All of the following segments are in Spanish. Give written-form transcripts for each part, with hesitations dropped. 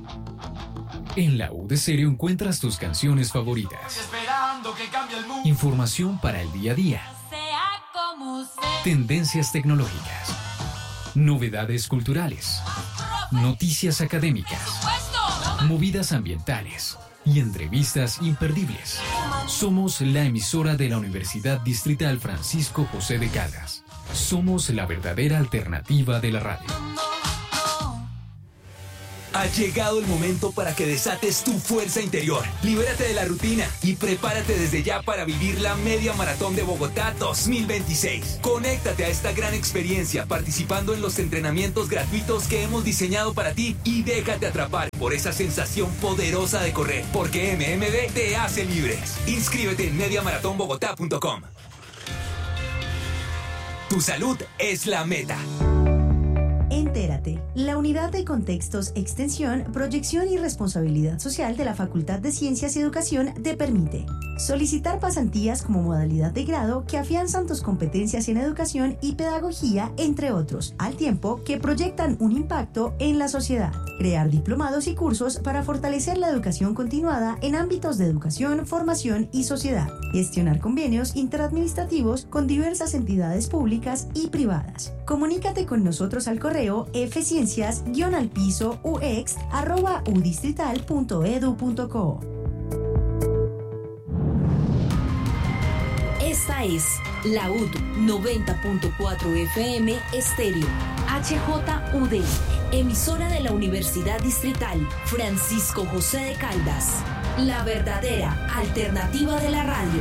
En la U de Stereo encuentras tus canciones favoritas. Información para el día a día. Tendencias tecnológicas. Novedades culturales. Noticias académicas. Movidas ambientales. Y entrevistas imperdibles. Somos la emisora de la Universidad Distrital Francisco José de Caldas. Somos la verdadera alternativa de la radio. Ha llegado el momento para que desates tu fuerza interior. Libérate de la rutina y prepárate desde ya para vivir la Media Maratón de Bogotá 2026. Conéctate a esta gran experiencia participando en los entrenamientos gratuitos que hemos diseñado para ti y déjate atrapar por esa sensación poderosa de correr, porque MMD te hace libres. Inscríbete en mediamaratonbogotá.com. Tu salud es la meta. Entérate, la Unidad de Contextos, Extensión, Proyección y Responsabilidad Social de la Facultad de Ciencias y Educación te permite solicitar pasantías como modalidad de grado que afianzan tus competencias en educación y pedagogía, entre otros, al tiempo que proyectan un impacto en la sociedad. Crear diplomados y cursos para fortalecer la educación continuada en ámbitos de educación, formación y sociedad. Gestionar convenios interadministrativos con diversas entidades públicas y privadas. Comunícate con nosotros al correo fciencias-ux@udistrital.edu.co. Esta es la UD 90.4 FM Estéreo, HJUD, emisora de la Universidad Distrital Francisco José de Caldas, la verdadera alternativa de la radio.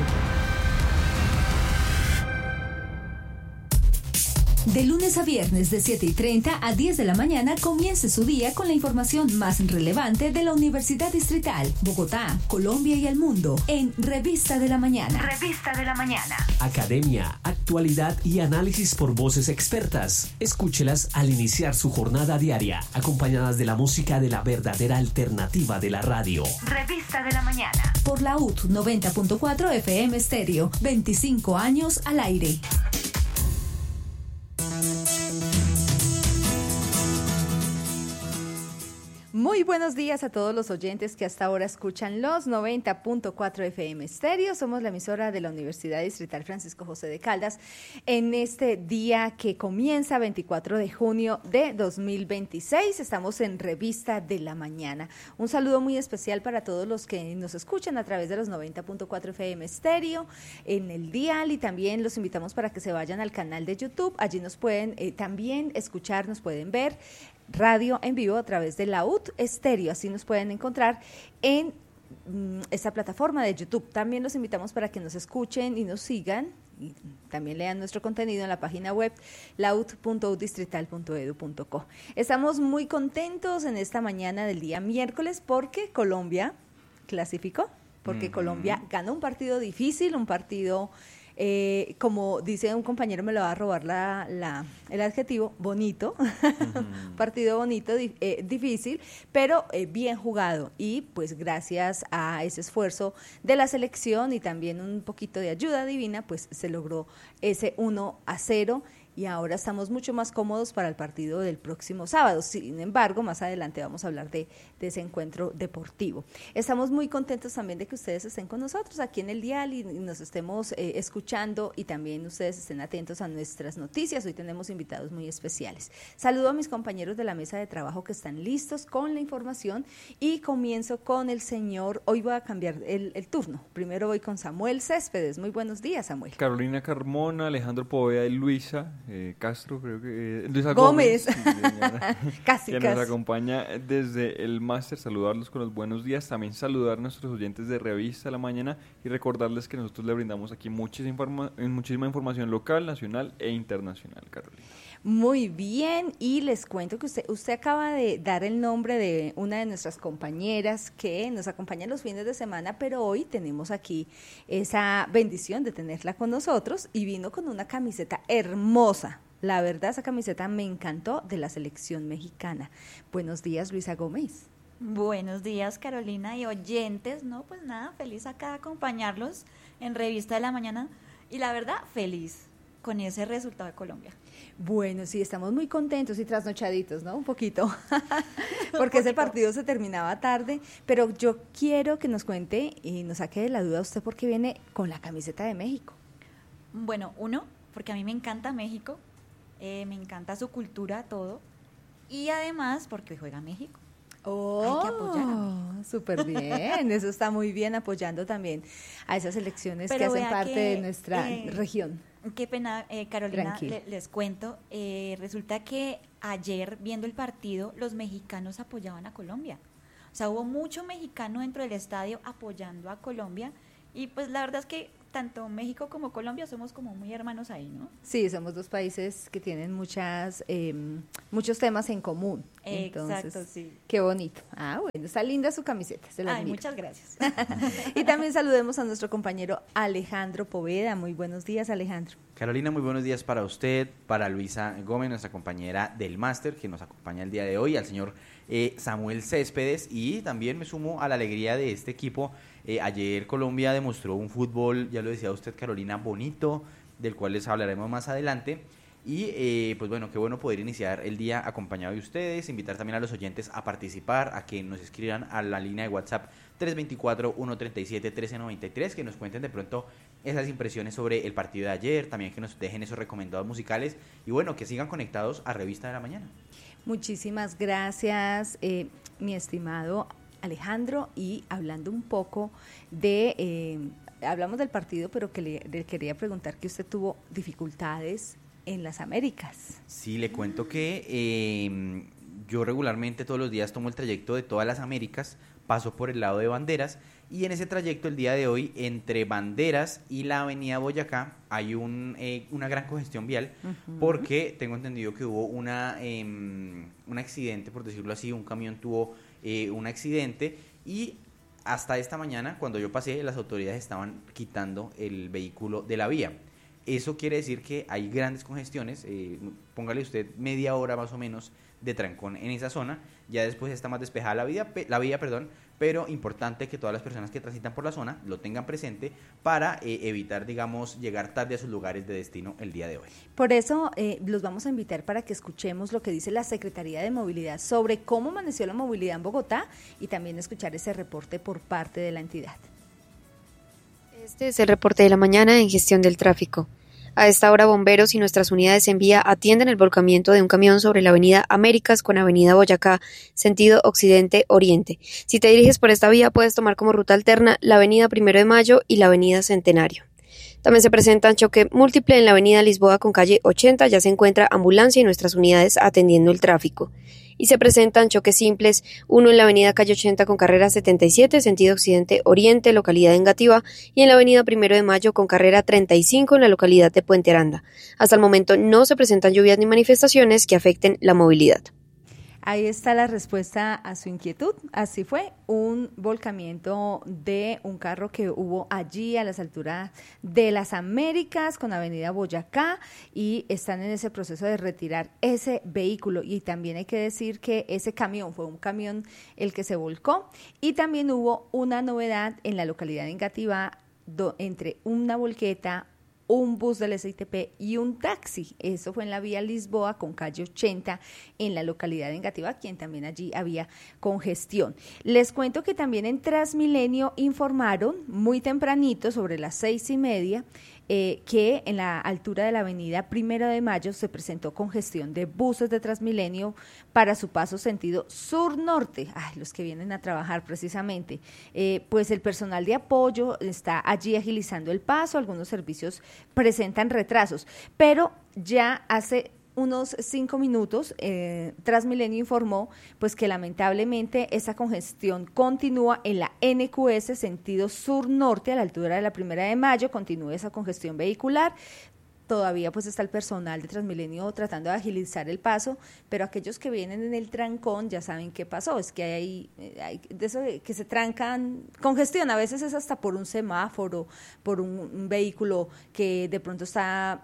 De lunes a viernes de 7:30 a 10 de la mañana comience su día con la información más relevante de la Universidad Distrital, Bogotá, Colombia y el mundo en Revista de la Mañana. Revista de la Mañana. Academia, actualidad y análisis por voces expertas. Escúchelas al iniciar su jornada diaria, acompañadas de la música de la verdadera alternativa de la radio. Revista de la Mañana. Por la UT 90.4 FM Estéreo, 25 años al aire. Muy buenos días a todos los oyentes que hasta ahora escuchan los 90.4 FM Estéreo. Somos la emisora de la Universidad Distrital Francisco José de Caldas en este día que comienza 24 de junio de 2026. Estamos en Revista de la Mañana. Un saludo muy especial para todos los que nos escuchan a través de los 90.4 FM Estéreo en el dial, y también los invitamos para que se vayan al canal de YouTube. Allí nos pueden también escuchar, nos pueden ver radio en vivo a través de la UT Estéreo, así nos pueden encontrar en esta plataforma de YouTube. También los invitamos para que nos escuchen y nos sigan y también lean nuestro contenido en la página web laut.udistrital.edu.co. Estamos muy contentos en esta mañana del día miércoles porque Colombia clasificó, porque Colombia ganó un partido difícil, un partido como dice un compañero, me lo va a robar el adjetivo, bonito, partido bonito, difícil, pero bien jugado, y pues gracias a ese esfuerzo de la selección y también un poquito de ayuda divina, pues se logró ese 1-0. Y ahora estamos mucho más cómodos para el partido del próximo sábado. Sin embargo, más adelante vamos a hablar de ese encuentro deportivo. Estamos muy contentos también de que ustedes estén con nosotros aquí en el dial y nos estemos escuchando, y también ustedes estén atentos a nuestras noticias. Hoy tenemos invitados muy especiales. Saludo a mis compañeros de la mesa de trabajo que están listos con la información, y comienzo con el señor, hoy voy a cambiar el turno. Primero voy con Samuel Céspedes. Muy buenos días, Samuel. Carolina Carmona, Alejandro Poveda y Luisa Castro, creo que Luisa Gómez. Casi, nos acompaña desde el máster. Saludarlos con los buenos días, también saludar a nuestros oyentes de Revista La Mañana y recordarles que nosotros le brindamos aquí muchísima información local, nacional e internacional, Carolina. Muy bien, y les cuento que usted acaba de dar el nombre de una de nuestras compañeras que nos acompaña los fines de semana, pero hoy tenemos aquí esa bendición de tenerla con nosotros, y vino con una camiseta hermosa. La verdad, esa camiseta me encantó, de la selección mexicana. Buenos días, Luisa Gómez. Buenos días, Carolina, y oyentes. No, pues nada, feliz acá de acompañarlos en Revista de la Mañana, y la verdad, feliz con ese resultado de Colombia. Bueno, sí, estamos muy contentos y trasnochaditos, ¿no? Un poquito, porque ese partido se terminaba tarde, pero yo quiero que nos cuente y nos saque de la duda usted por qué viene con la camiseta de México. Bueno, porque a mí me encanta México, me encanta su cultura, todo, y además porque hoy juega México. Hay que apoyar a México. Súper bien, eso está muy bien, apoyando también a esas elecciones que hacen parte de nuestra región. Qué pena, Carolina, les cuento, resulta que ayer viendo el partido los mexicanos apoyaban a Colombia, o sea, hubo mucho mexicano dentro del estadio apoyando a Colombia, y pues la verdad es que tanto México como Colombia somos como muy hermanos ahí, ¿no? Sí, somos dos países que tienen muchos temas en común. Exacto, entonces, sí. Qué bonito. Bueno, está linda su camiseta, se la admiro. Muchas gracias. Y también saludemos a nuestro compañero Alejandro Poveda. Muy buenos días, Alejandro. Carolina, muy buenos días para usted, para Luisa Gómez, nuestra compañera del máster, que nos acompaña el día de hoy, al señor Samuel Céspedes, y también me sumo a la alegría de este equipo. Ayer Colombia demostró un fútbol, ya lo decía usted, Carolina, bonito, del cual les hablaremos más adelante. Y pues bueno, qué bueno poder iniciar el día acompañado de ustedes, invitar también a los oyentes a participar, a que nos escriban a la línea de WhatsApp 324-137-1393, que nos cuenten de pronto esas impresiones sobre el partido de ayer, también que nos dejen esos recomendados musicales y bueno, que sigan conectados a Revista de la Mañana. Muchísimas gracias, mi estimado Alejandro, y hablando un poco hablamos del partido, pero que le quería preguntar que usted tuvo dificultades en las Américas. Sí, le cuento que yo regularmente todos los días tomo el trayecto de todas las Américas, paso por el lado de Banderas, y en ese trayecto el día de hoy, entre Banderas y la avenida Boyacá, hay una gran congestión vial, porque tengo entendido que hubo un accidente, por decirlo así, un camión tuvo un accidente, y hasta esta mañana, cuando yo pasé, las autoridades estaban quitando el vehículo de la vía. Eso quiere decir que hay grandes congestiones, póngale usted media hora más o menos de trancón en esa zona, ya después está más despejada la vía, pero importante que todas las personas que transitan por la zona lo tengan presente para evitar, digamos, llegar tarde a sus lugares de destino el día de hoy. Por eso los vamos a invitar para que escuchemos lo que dice la Secretaría de Movilidad sobre cómo amaneció la movilidad en Bogotá y también escuchar ese reporte por parte de la entidad. Este es el reporte de la mañana en gestión del tráfico. A esta hora, bomberos y nuestras unidades en vía atienden el volcamiento de un camión sobre la avenida Américas con avenida Boyacá, sentido occidente-oriente. Si te diriges por esta vía, puedes tomar como ruta alterna la avenida 1 de Mayo y la avenida Centenario. También se presentan choque múltiple en la avenida Lisboa con calle 80, ya se encuentra ambulancia y nuestras unidades atendiendo el tráfico. Y se presentan choques simples, uno en la avenida calle 80 con carrera 77, sentido occidente-oriente, localidad de Engativá, y en la avenida 1 de Mayo con carrera 35 en la localidad de Puente Aranda. Hasta el momento no se presentan lluvias ni manifestaciones que afecten la movilidad. Ahí está la respuesta a su inquietud. Así fue, un volcamiento de un carro que hubo allí a las alturas de las Américas con avenida Boyacá, y están en ese proceso de retirar ese vehículo. Y también hay que decir que ese camión fue un camión el que se volcó, y también hubo una novedad en la localidad de Engativá entre una volqueta, un bus del SITP y un taxi. Eso fue en la vía Lisboa con calle 80 en la localidad de Engativá, quien también allí había congestión. Les cuento que también en Transmilenio informaron muy tempranito, sobre las 6:30, que en la altura de la avenida 1 de Mayo se presentó congestión de buses de Transmilenio para su paso sentido sur-norte, los que vienen a trabajar precisamente. Pues el personal de apoyo está allí agilizando el paso, algunos servicios presentan retrasos, pero ya hace unos 5 minutos, Transmilenio informó pues que lamentablemente esa congestión continúa en la NQS sentido sur-norte a la altura de la 1 de Mayo, continúa esa congestión vehicular. Todavía pues está el personal de Transmilenio tratando de agilizar el paso, pero aquellos que vienen en el trancón ya saben qué pasó, es que hay de eso de que se trancan, congestión, a veces es hasta por un semáforo, por un vehículo que de pronto está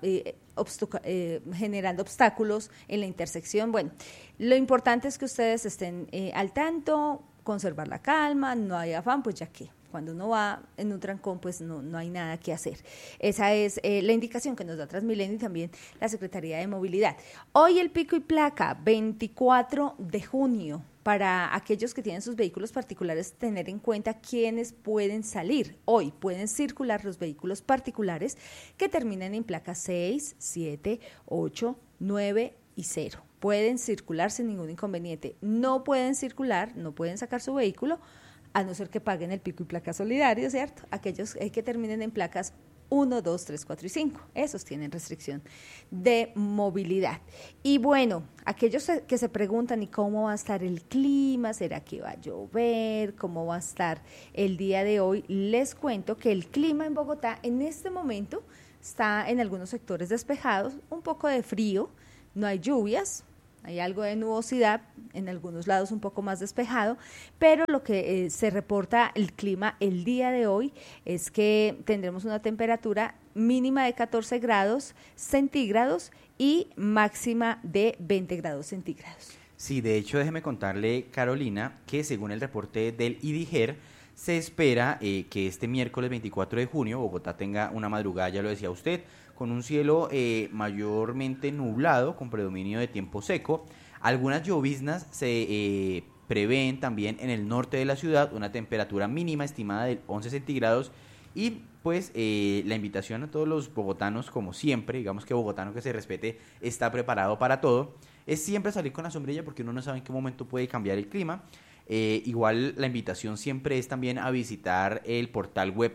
generando obstáculos en la intersección. Bueno, lo importante es que ustedes estén al tanto, conservar la calma, no hay afán, pues ya que cuando uno va en un trancón, pues no hay nada que hacer. Esa es la indicación que nos da Transmilenio y también la Secretaría de Movilidad. Hoy el pico y placa, 24 de junio, para aquellos que tienen sus vehículos particulares, tener en cuenta quiénes pueden salir. Hoy pueden circular los vehículos particulares que terminen en placas 6, 7, 8, 9 y 0. Pueden circular sin ningún inconveniente. No pueden circular, no pueden sacar su vehículo, a no ser que paguen el pico y placa solidario, ¿cierto? Aquellos que terminen en placas 1, 2, 3, 4 y 5. Esos tienen restricción de movilidad. Y bueno, aquellos que se preguntan, ¿y cómo va a estar el clima? ¿Será que va a llover? ¿Cómo va a estar el día de hoy? Les cuento que el clima en Bogotá en este momento está en algunos sectores despejados, un poco de frío, no hay lluvias. Hay algo de nubosidad, en algunos lados un poco más despejado, pero lo que se reporta el clima el día de hoy es que tendremos una temperatura mínima de 14 grados centígrados y máxima de 20 grados centígrados. Sí, de hecho, déjeme contarle, Carolina, que según el reporte del IDIGER, se espera que este miércoles 24 de junio Bogotá tenga una madrugada, ya lo decía usted, con un cielo mayormente nublado, con predominio de tiempo seco. Algunas lloviznas se prevén también en el norte de la ciudad, una temperatura mínima estimada de 11 centígrados. Y pues la invitación a todos los bogotanos, como siempre, digamos que bogotano que se respete está preparado para todo, es siempre salir con la sombrilla porque uno no sabe en qué momento puede cambiar el clima. Igual la invitación siempre es también a visitar el portal web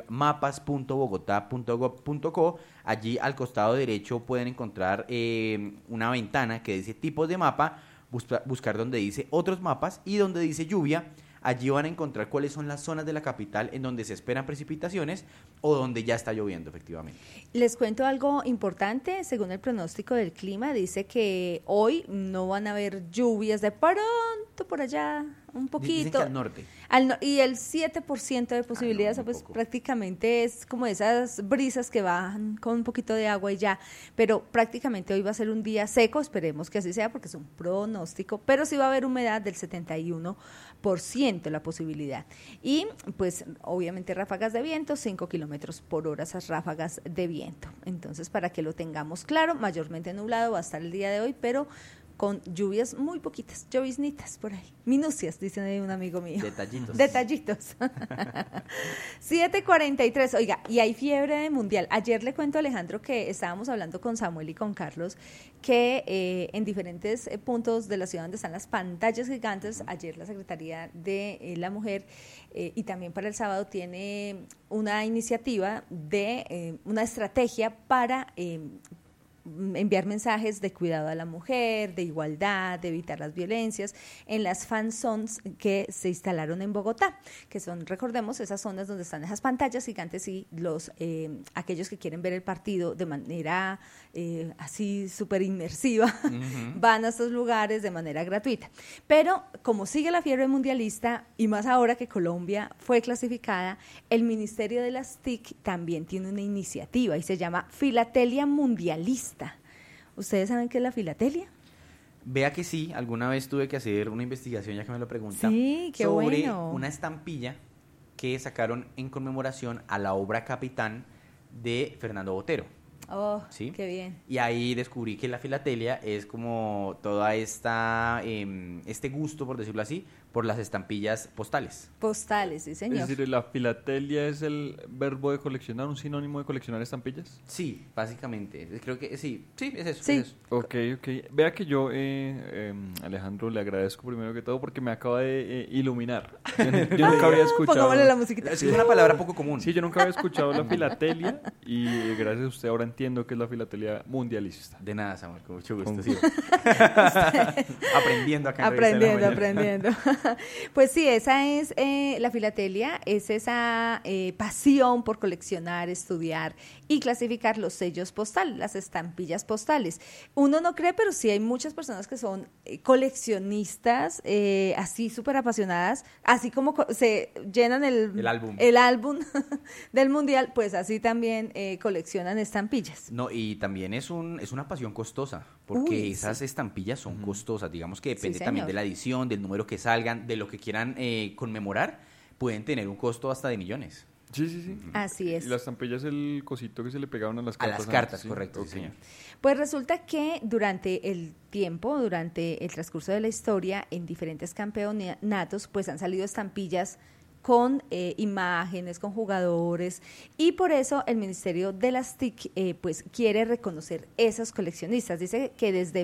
mapas.bogotá.gov.co. Allí al costado derecho pueden encontrar una ventana que dice tipos de mapa, buscar donde dice otros mapas y donde dice lluvia. Allí van a encontrar cuáles son las zonas de la capital en donde se esperan precipitaciones o donde ya está lloviendo efectivamente. Les cuento algo importante, según el pronóstico del clima, dice que hoy no van a haber lluvias de pronto por allá, un poquito. Dicen que al norte. Y el 7% de posibilidades, pues poco. Prácticamente es como esas brisas que van con un poquito de agua y ya, pero prácticamente hoy va a ser un día seco, esperemos que así sea porque es un pronóstico, pero sí va a haber humedad del 71% la posibilidad. Y pues obviamente ráfagas de viento, 5 kilómetros por hora esas ráfagas de viento. Entonces, para que lo tengamos claro, mayormente nublado va a estar el día de hoy, pero con lluvias muy poquitas, lloviznitas por ahí, minucias, dice un amigo mío. Detallitos. 7:43, oiga, y hay fiebre mundial. Ayer le cuento a Alejandro que estábamos hablando con Samuel y con Carlos que en diferentes puntos de la ciudad donde están las pantallas gigantes, ayer la Secretaría de la Mujer y también para el sábado tiene una iniciativa de una estrategia para enviar mensajes de cuidado a la mujer, de igualdad, de evitar las violencias en las fan zones que se instalaron en Bogotá, que son, recordemos, esas zonas donde están esas pantallas gigantes y los aquellos que quieren ver el partido de manera así súper inmersiva, van a estos lugares de manera gratuita. Pero como sigue la fiebre mundialista y más ahora que Colombia fue clasificada, el Ministerio de las TIC también tiene una iniciativa y se llama Filatelia Mundialista. ¿Ustedes saben qué es la filatelia? Vea que sí, alguna vez tuve que hacer una investigación, ya que me lo pregunta, sí, qué sobre bueno. Una estampilla que sacaron en conmemoración a la obra Capitán de Fernando Botero. Oh, ¿sí? Qué bien. Y ahí descubrí que la filatelia es como toda esta este gusto, por decirlo así, por las estampillas postales. Postales, sí, señor. Es decir, ¿la filatelia es el verbo de coleccionar, un sinónimo de coleccionar estampillas? Sí, básicamente. Creo que sí, es eso. Sí. Es eso. Ok. Vea que yo, Alejandro, le agradezco primero que todo porque me acaba de iluminar. Yo nunca había escuchado... Pongámosle la musiquita. Es una palabra poco común. Sí, yo nunca había escuchado la filatelia y gracias a usted ahora entiendo que es la filatelia mundialista. De nada, Samuel, con mucho gusto. Con Sí. Aprendiendo acá. Aprendiendo. Pues sí, esa es la filatelia, es esa pasión por coleccionar, estudiar y clasificar los sellos postales, las estampillas postales. Uno no cree, pero sí hay muchas personas que son coleccionistas, así súper apasionadas, así así como se llenan el álbum del mundial, pues así también coleccionan estampillas. No, y también es una pasión costosa, porque esas estampillas son costosas, digamos que depende también de la edición, del número que salgan, de lo que quieran conmemorar, pueden tener un costo hasta de millones. Sí. Así es. Y las estampillas, el cosito que se le pegaban a las cartas. A las cartas, correcto, sí, señor. Pues resulta que durante el transcurso de la historia, en diferentes campeonatos, pues han salido estampillas con imágenes, con jugadores, y por eso el Ministerio de las TIC pues quiere reconocer esas coleccionistas. Dice que desde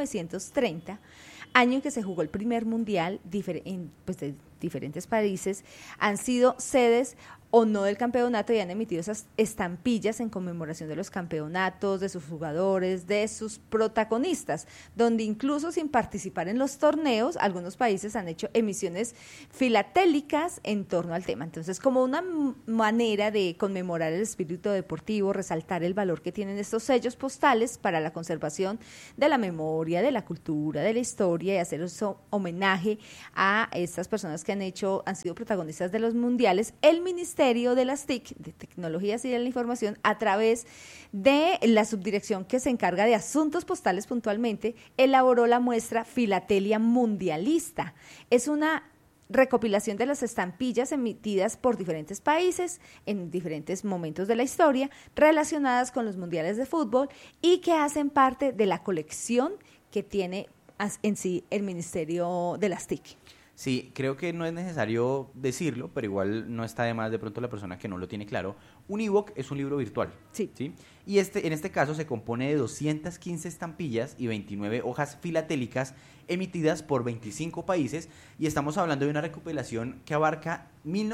1930, año en que se jugó el primer mundial, pues de diferentes países, han sido sedes o no del campeonato y han emitido esas estampillas en conmemoración de los campeonatos, de sus jugadores, de sus protagonistas, donde incluso sin participar en los torneos, algunos países han hecho emisiones filatélicas en torno al tema. Entonces, como una manera de conmemorar el espíritu deportivo, resaltar el valor que tienen estos sellos postales para la conservación de la memoria, de la cultura, de la historia, y hacer homenaje a estas personas que han sido protagonistas de los mundiales, el Ministerio de las TIC, de Tecnologías y de la Información, a través de la subdirección que se encarga de asuntos postales puntualmente, elaboró la muestra Filatelia Mundialista. Es una recopilación de las estampillas emitidas por diferentes países en diferentes momentos de la historia relacionadas con los mundiales de fútbol y que hacen parte de la colección que tiene en sí el Ministerio de las TIC. Sí, creo que no es necesario decirlo, pero igual no está de más de pronto la persona que no lo tiene claro. Un ebook es un libro virtual. Sí. Y en este caso se compone de 215 estampillas y 29 hojas filatélicas emitidas por 25 países, y estamos hablando de una recopilación que abarca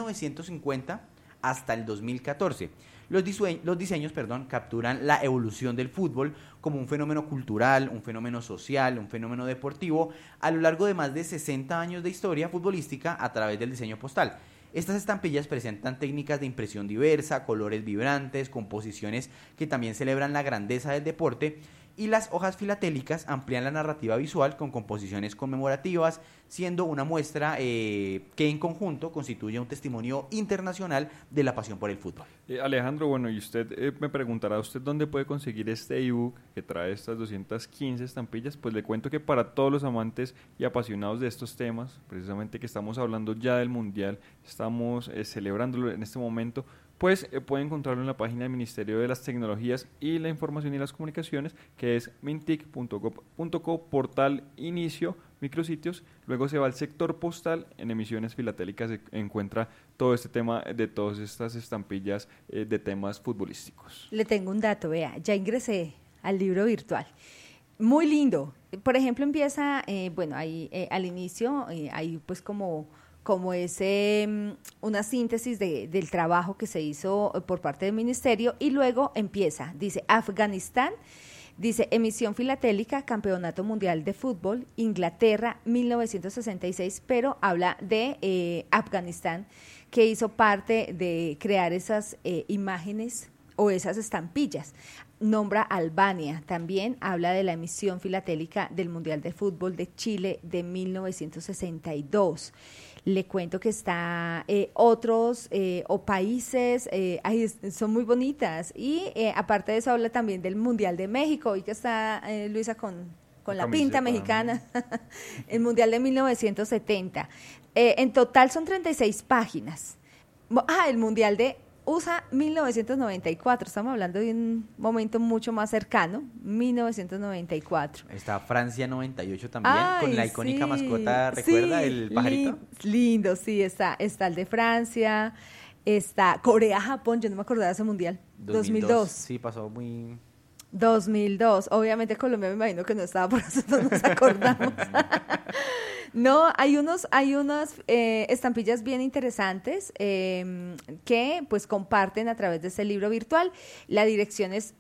1950 hasta el 2014. Los diseños capturan la evolución del fútbol como un fenómeno cultural, un fenómeno social, un fenómeno deportivo a lo largo de más de 60 años de historia futbolística a través del diseño postal. Estas estampillas presentan técnicas de impresión diversa, colores vibrantes, composiciones que también celebran la grandeza del deporte, y las hojas filatélicas amplían la narrativa visual con composiciones conmemorativas, siendo una muestra que en conjunto constituye un testimonio internacional de la pasión por el fútbol. Alejandro, bueno, y usted me preguntará, ¿usted dónde puede conseguir este ebook que trae estas 215 estampillas? Pues le cuento que para todos los amantes y apasionados de estos temas, precisamente que estamos hablando ya del Mundial, estamos celebrándolo en este momento, pues puede encontrarlo en la página del Ministerio de las Tecnologías y la Información y las Comunicaciones, que es mintic.gov.co, portal inicio, micrositios, luego se va al sector postal, en emisiones filatélicas se encuentra todo este tema de todas estas estampillas de temas futbolísticos. Le tengo un dato, vea, ya ingresé al libro virtual. Muy lindo. Por ejemplo, empieza, ahí al inicio hay pues como una síntesis del trabajo que se hizo por parte del ministerio, y luego empieza, dice Afganistán, dice emisión filatélica, Campeonato Mundial de Fútbol, Inglaterra, 1966, pero habla de Afganistán, que hizo parte de crear esas imágenes o esas estampillas. Nombra Albania, también habla de la emisión filatélica del Mundial de Fútbol de Chile de 1962. Le cuento que está otros países, son muy bonitas, y aparte de eso habla también del Mundial de México, y que está Luisa con la pinta mexicana, el Mundial de 1970. En total son 36 páginas. El Mundial de USA 1994, estamos hablando de un momento mucho más cercano, 1994. Está Francia 98 también, con la icónica mascota, ¿recuerda el pajarito? Lindo, sí, está el de Francia, está Corea-Japón, yo no me acordaba de ese mundial, 2002. Sí, pasó muy... 2002, obviamente Colombia me imagino que no estaba, por eso no nos acordamos. No, hay unas estampillas bien interesantes que pues comparten a través de este libro virtual. La dirección es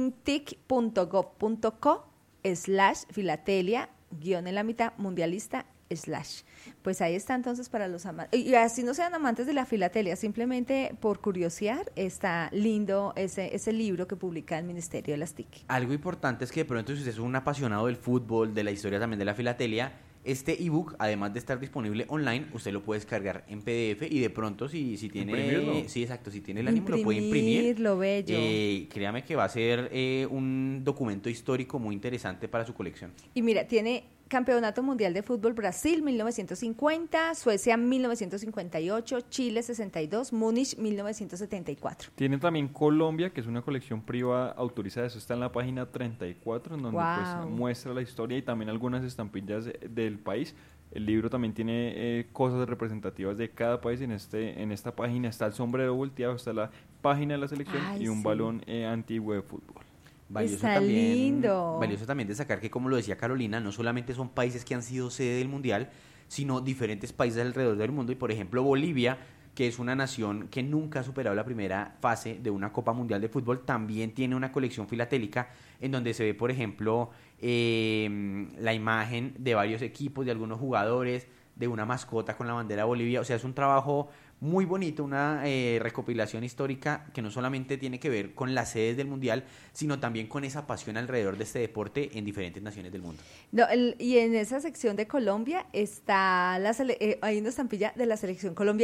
mintic.gov.co/filatelia, guión en la mitad, mundialista, /. Pues ahí está entonces para los amantes, y así no sean amantes de la filatelia, simplemente por curiosear, está lindo ese libro que publica el Ministerio de las TIC. Algo importante es que de pronto si usted es un apasionado del fútbol, de la historia también de la filatelia, Este ebook, además de estar disponible online, usted lo puede descargar en PDF y de pronto si tiene... Imprimirlo. Sí, exacto, si tiene el ánimo lo puede imprimir. Lo bello. Créame que va a ser un documento histórico muy interesante para su colección. Y mira, tiene Campeonato Mundial de Fútbol Brasil 1950, Suecia 1958, Chile 62, Múnich 1974. Tiene también Colombia, que es una colección privada autorizada, eso está en la página 34, en donde pues muestra la historia y también algunas estampillas del país. El libro también tiene cosas representativas de cada país. En esta página está el sombrero volteado, está la página de la selección y un balón antiguo de fútbol. Valioso también destacar que, como lo decía Carolina, no solamente son países que han sido sede del Mundial, sino diferentes países alrededor del mundo. Y por ejemplo Bolivia, que es una nación que nunca ha superado la primera fase de una Copa Mundial de Fútbol, también tiene una colección filatélica en donde se ve, por ejemplo, la imagen de varios equipos, de algunos jugadores, de una mascota con la bandera de Bolivia. O sea, es un trabajo muy bonito, una recopilación histórica que no solamente tiene que ver con las sedes del Mundial, sino también con esa pasión alrededor de este deporte en diferentes naciones del mundo. No, y en esa sección de Colombia está hay una estampilla de la selección Colombia